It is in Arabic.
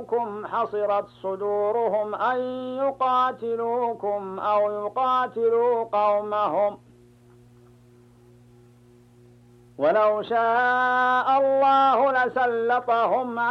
حصرت صدورهم أن يقاتلوكم أو يقاتلوا قومهم ولو شاء الله لسلطهم